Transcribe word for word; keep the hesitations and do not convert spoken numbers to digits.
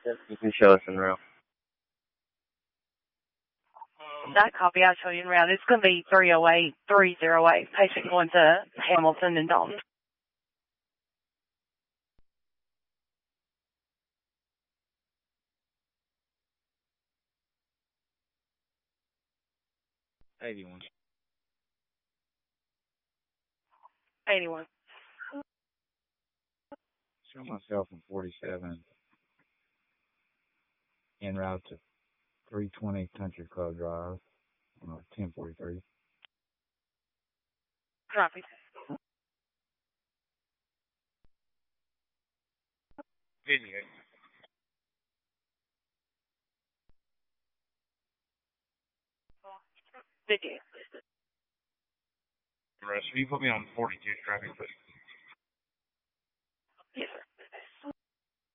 You can show us in route. That copy, I'll show you in route. It's going to be three oh eight, three oh eight, patient going to Hamilton and Dalton. eighty-one. eighty-one. Show myself in forty-seven. En route to three twenty Country Club Drive. Uh, ten forty-three. Copy. Video. Video. Russ, will you put me on forty-two traffic, please?